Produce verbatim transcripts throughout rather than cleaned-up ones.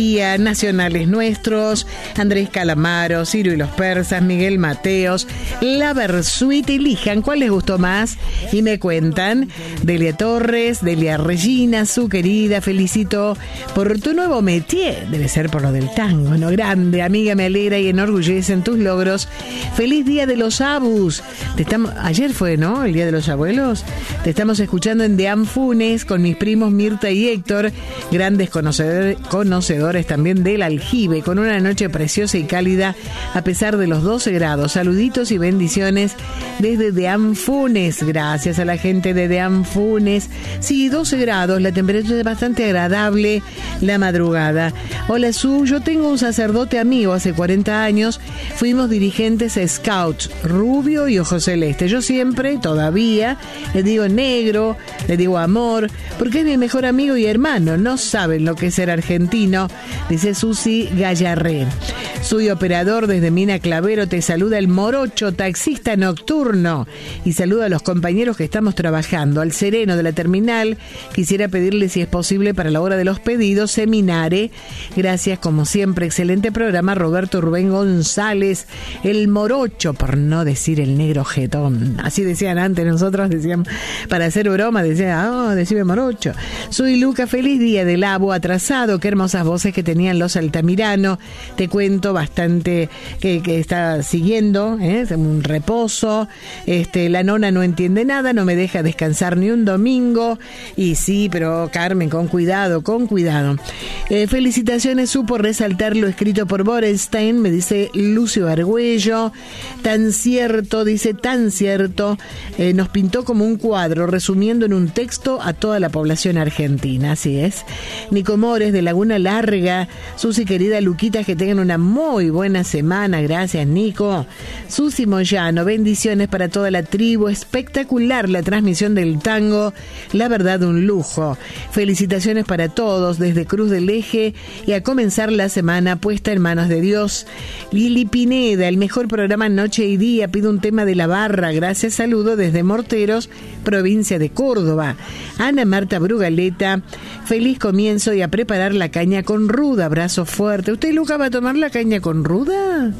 Nacionales nuestros, Andrés Calamaro, Ciro y los Persas, Miguel Mateos, La Versuit, elijan cuál les gustó más y me cuentan. Delia Torres, Delia Regina, su querida, felicito por tu nuevo métier, debe ser por lo del tango, ¿no? Grande, amiga, me alegra y enorgullece en tus logros. Feliz Día de los Abus. Te estamos, ayer fue, ¿no? El Día de los Abuelos. Te estamos escuchando en Deán Funes con mis primos Mirta y Héctor, grandes conocedores, conocedores también del aljibe, con una noche preciosa y cálida a pesar de los doce grados. Saluditos y bendiciones desde Deán Funes. Gracias a la gente de Deán Funes. Sí, doce grados, la temperatura es bastante agradable la madrugada. Hola Su, yo tengo un sacerdote amigo hace cuarenta años, fuimos dirigentes a Scouts, rubio y ojo celeste. Yo siempre, todavía, le digo negro, le digo amor, porque es mi mejor amigo y hermano. No saben lo que es ser argentino, dice Susi Gallarré. Soy operador desde Mina Clavero, te saluda el morocho, taxista nocturno, y saluda a los compañeros que estamos trabajando. Al sereno de la terminal, quisiera pedirle si es posible para la hora de los pedidos, Seminare. Gracias, como siempre, excelente programa. Roberto Rubén González, el morocho, por no decir el negro jetón. Así decían antes, nosotros decíamos, para hacer broma, decían, ah, oh, decime morocho. Soy Luca, feliz día del Abo atrasado, qué hermosas voces que tenían los Altamirano. Te cuento bastante que, que está siguiendo, ¿eh? Un reposo. Este, la nona no entiende nada, no me deja descansar ni un domingo. Y sí, pero Carmen, con cuidado, con cuidado. Eh, felicitaciones, supo resaltar lo escrito por Borenstein, me dice Lucio Argüello. Tan cierto, dice, tan cierto. Eh, nos pintó como un cuadro, resumiendo en un texto a toda la población argentina. Así es. Nico Mores de Laguna Larga. Susi, querida Luquita, que tengan una muy buena semana. Gracias, Nico. Susi Moyano, bendiciones para toda la tribu. Espectacular la transmisión del tango. La verdad, un lujo. Felicitaciones para todos desde Cruz del Eje y a comenzar la semana puesta en manos de Dios. Lili Pineda, el mejor programa noche y día. Pido un tema de la barra. Gracias, saludo desde Morteros, provincia de Córdoba. Ana Marta Brugaleta, feliz comienzo y a preparar la caña con ruda. Abrazo fuerte. ¿Usted, Luca, va a tomar la caña con ruda?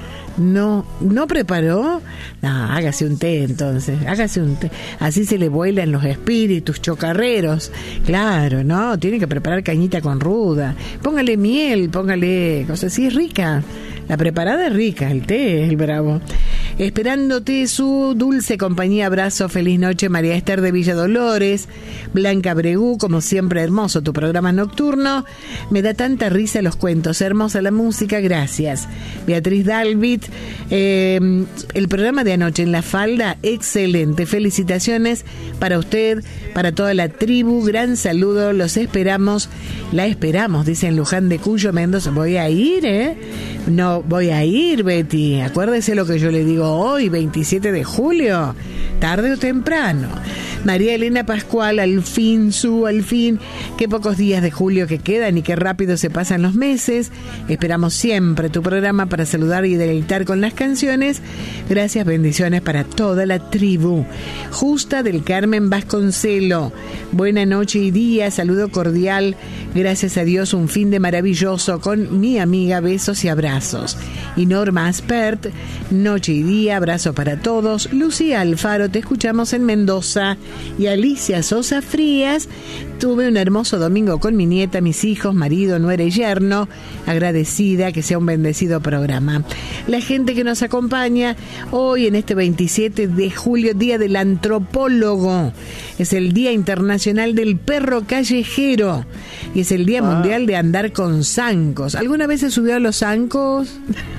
No, ¿no preparó? No, hágase un té entonces, hágase un té. Así se le vuelan los espíritus chocarreros. Claro, no, tiene que preparar cañita con ruda. Póngale miel, póngale cosas así, es rica. La preparada es rica, el té es el bravo. Esperándote, su dulce compañía. Abrazo, feliz noche, María Esther de Villa Dolores. Blanca Bregú, como siempre, hermoso tu programa nocturno. Me da tanta risa los cuentos, hermosa la música, gracias. Beatriz Dalvit, eh, el programa de anoche en La Falda, excelente. Felicitaciones para usted, para toda la tribu, gran saludo, los esperamos, la esperamos, dice en Luján de Cuyo, Mendoza. Voy a ir, ¿eh? No, voy a ir, Betty. Acuérdese lo que yo le digo hoy, veintisiete de julio, tarde o temprano. María Elena Pascual, al fin, su, al fin, qué pocos días de julio que quedan y qué rápido se pasan los meses. Esperamos siempre tu programa para saludar y deleitar con las canciones. Gracias, bendiciones para toda la tribu. Justa del Carmen Vasconcelo, buena noche y día, saludo cordial. Gracias a Dios, un fin de maravilloso con mi amiga, besos y abrazos. Y Norma Aspert, noche y día, abrazo para todos. Lucía Alfaro, te escuchamos en Mendoza. Y Alicia Sosa Frías, tuve un hermoso domingo con mi nieta, mis hijos, marido, nuera y yerno. Agradecida, que sea un bendecido programa. La gente que nos acompaña hoy en este veintisiete de julio, Día del Antropólogo. Es el Día Internacional del Perro Callejero y es el Día ah. Mundial de Andar con Zancos. ¿Alguna vez se subió a los zancos?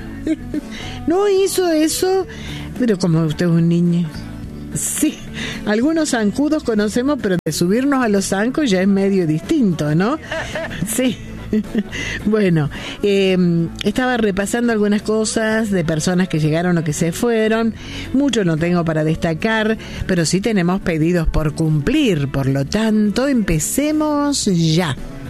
¿No hizo eso? Pero como usted es un niño. Sí, algunos zancudos conocemos, pero de subirnos a los zancos ya es medio distinto, ¿no? Sí. Bueno, eh, estaba repasando algunas cosas de personas que llegaron o que se fueron. Mucho no tengo para destacar, pero sí tenemos pedidos por cumplir. Por lo tanto, empecemos ya.